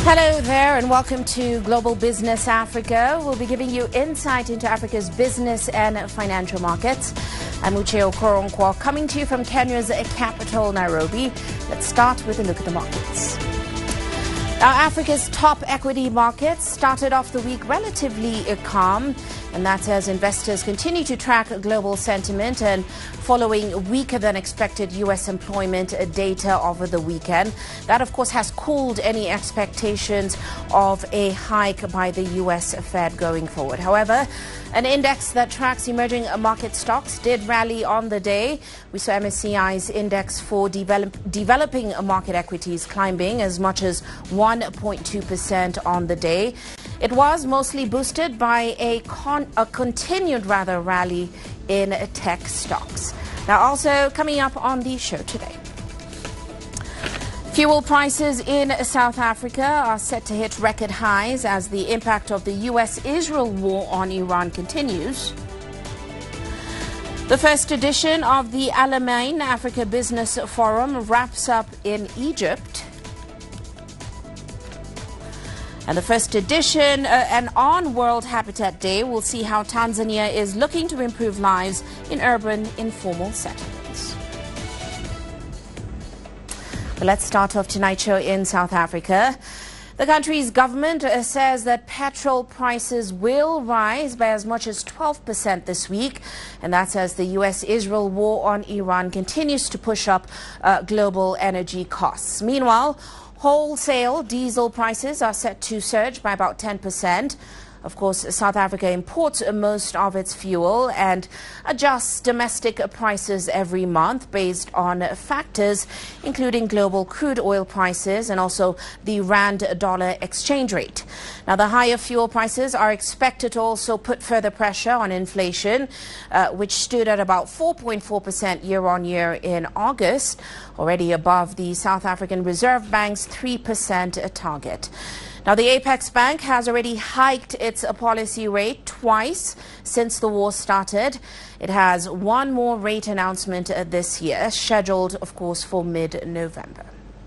Hello there and welcome to Global Business Africa. We'll be giving you insight into Africa's business and financial markets. I'm Uche Okoronkwo, coming to you from Kenya's capital, Nairobi. Let's start with a look at the markets. Now, Africa's top equity markets started off the week relatively calm, and that's as investors continue to track global sentiment and following weaker than expected U.S. employment data over the weekend. That, of course, has cooled any expectations of a hike by the U.S. Fed going forward. However, an index that tracks emerging market stocks did rally on the day. We saw MSCI's index for developing market equities climbing as much as 1.2% on the day. It was mostly boosted by a continued rally in tech stocks. Now, also coming up on the show today, fuel prices in South Africa are set to hit record highs as the impact of the U.S.-Israel war on Iran continues. The first edition of the Alamein Africa Business Forum wraps up in Egypt. And the first edition and on World Habitat Day, we'll see how Tanzania is looking to improve lives in urban informal settlements. But let's start off tonight's show in South Africa. The country's government says that petrol prices will rise by as much as 12% this week, and that's as the U.S.-Israel war on Iran continues to push up global energy costs. Meanwhile, wholesale diesel prices are set to surge by about 10%. Of course, South Africa imports most of its fuel and adjusts domestic prices every month based on factors including global crude oil prices and also the rand-dollar exchange rate. Now, the higher fuel prices are expected to also put further pressure on inflation, which stood at about 4.4% year-on-year in August, already above the South African Reserve Bank's 3% target. Now, the Apex Bank has already hiked its policy rate twice since the war started. It has one more rate announcement this year, scheduled, of course, for mid-November.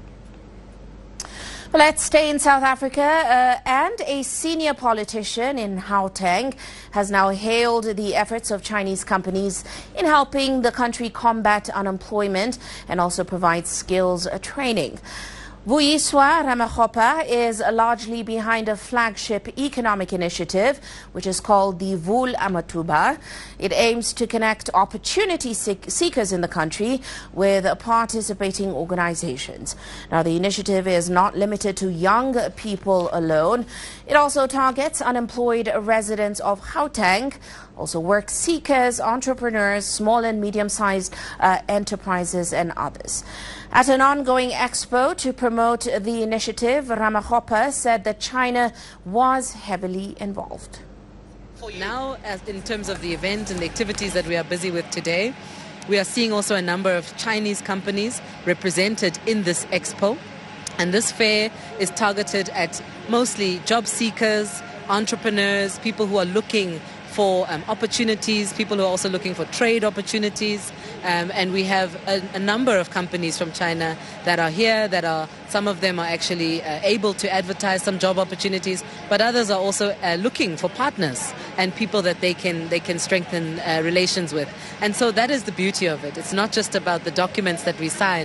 Well, let's stay in South Africa, and a senior politician in Gauteng has now hailed the efforts of Chinese companies in helping the country combat unemployment and also provide skills training. Vuyiswa Ramokgopa is largely behind a flagship economic initiative, which is called the Vul Amathuba. It aims to connect opportunity seekers in the country with participating organizations. Now, the initiative is not limited to young people alone. It also targets unemployed residents of Gauteng, also work seekers, entrepreneurs, small and medium-sized enterprises and others. At an ongoing expo to promote the initiative, Ramokgopa said that China was heavily involved. Now, as in terms of the event and the activities that we are busy with today, we are seeing also a number of Chinese companies represented in this expo. And this fair is targeted at mostly job seekers, entrepreneurs, people who are looking for opportunities, people who are also looking for trade opportunities. And we have a number of companies from China that are here, some of them are actually able to advertise some job opportunities, but others are also looking for partners and people that they can strengthen relations with. And so that is the beauty of it. It's not just about the documents that we sign,